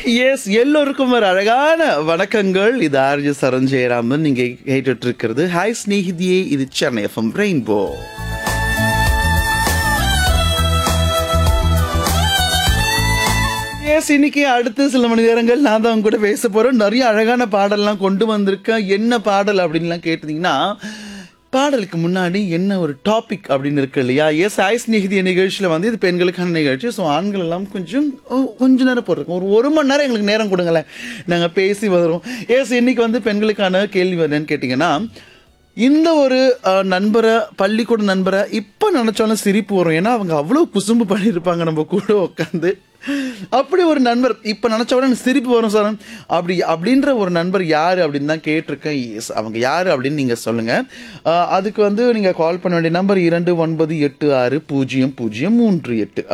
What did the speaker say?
S எல்லோருக்கும் ஒரு அழகான வணக்கங்கள். இது ஆர்ஜி சரண் ஜெயராமன். நீங்க கேட்டுட்டு இருக்கிறது ஹாய் ஸ்நேகிதியே, இது சென்னை எஃப்எம் ரெயின்போ. எஸ் இன்னைக்கு அடுத்த சில மணி நேரங்கள் நான் தான் அவங்க கூட பேச போறேன். நிறைய அழகான பாடல்லாம் கொண்டு வந்திருக்கேன். என்ன பாடல் அப்படின்லாம் கேட்டீங்கன்னா, பாடலுக்கு முன்னாடி என்ன ஒரு டாபிக் அப்படின்னு இருக்கு இல்லையா? எஸ் ஹாய் ஸ்நேகிதிய நிகழ்ச்சியில் வந்து இது பெண்களுக்கான நிகழ்ச்சி. ஸோ ஆண்கள் எல்லாம் கொஞ்ச நேரம் போட்டிருக்கோம். ஒரு மணி நேரம் எங்களுக்கு நேரம் கொடுங்களேன், நாங்கள் பேசி வருவோம். எஸ் இன்னைக்கு வந்து பெண்களுக்கான கேள்வி என்னன்னு கேட்டிங்கன்னா, இந்த ஒரு நண்பரை, பள்ளிக்கூட நண்பரை இப்போ நினச்சாலும் சிரிப்பு வரும். ஏன்னா அவங்க அவ்வளோ குசும்பு பண்ணியிருப்பாங்க நம்ம கூட உட்காந்து. அப்படி ஒரு நண்பர் இப்போ நினச்ச உடனே சிரிப்பு வரும் சார். அப்படின்ற ஒரு நண்பர் யார் அப்படின்னு தான் கேட்டிருக்கேன். எஸ் அவங்க யார் அப்படின்னு நீங்கள் சொல்லுங்கள். அதுக்கு வந்து நீங்கள் கால் பண்ண வேண்டிய நம்பர் 29860038